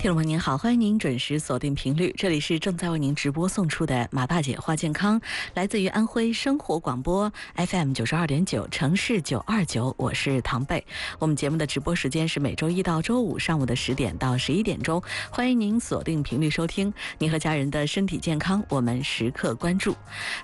听众朋友您好，欢迎您准时锁定频率，这里是正在为您直播送出的马大姐话健康，来自于安徽生活广播 FM 92.9城市929，我是唐贝。我们节目的直播时间是每周一到周五上午的10点到11点钟，欢迎您锁定频率收听。您和家人的身体健康，我们时刻关注。